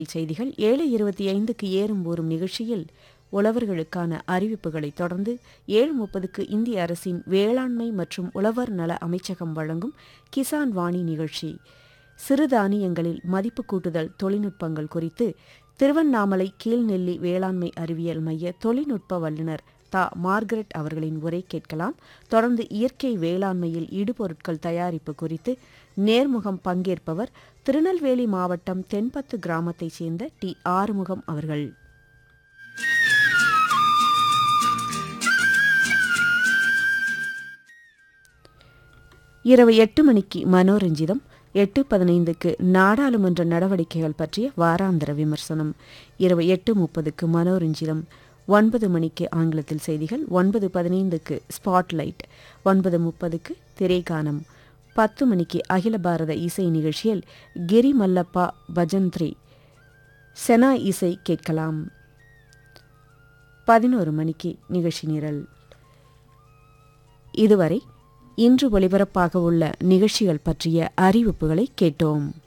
செய்திகள் 7:25க்கு ஏறும் ஊறும் நிகழ்ச்சியில் உழவர்களுக்கான அறிவிப்புகளைத் தொடர்ந்து 7:30க்கு இந்திய அரசின் வேளாண்மை மற்றும் உழவர் நல அமைச்சகம் வழங்கும் கிசான் வாணி நிகழ்ச்சி. சிறுதானியங்களில் மதிப்பு கூட்டுதல் தொழில்நுட்பங்கள் குறித்து திருவண்ணாமலை கீழ்நெல்லி வேளாண்மை அறிவியல் மைய தொழில்நுட்ப வல்லுநர் தா. மார்கரெட் அவர்களின் உரை கேட்கலாம். தொடர்ந்து இயற்கை வேளாண்மையில் இடுபொருட்கள் தயாரிப்பு குறித்து நேர்முகம் பங்கேற்பவர் திருநெல்வேலி மாவட்டம் தென்பத்து கிராமத்தைச் சேர்ந்த டி. ஆறுமுகம் அவர்கள். இரவு 8 மணிக்கு மனோரஞ்சிதம், 8:15க்கு நாடாளுமன்ற நடவடிக்கைகள் பற்றிய வாராந்திர விமர்சனம். இரவு 8:30க்கு மனோரஞ்சிதம், 9 மணிக்கு ஆங்கிலத்தில் செய்திகள், 9:15க்கு ஸ்பாட்லைட், 9:30க்கு திரைகானம், 10 மணிக்கு அகில பாரத இசை நிகழ்ச்சியில் கிரி மல்லப்பா பஜந்த்ரி செனா இசை கேட்கலாம். 11 மணிக்கு நிகழ்ச்சி நிரல். இதுவரை இன்று ஒலிபரப்பாக உள்ள நிகழ்ச்சிகள் பற்றிய அறிவிப்புகளை கேட்டோம்.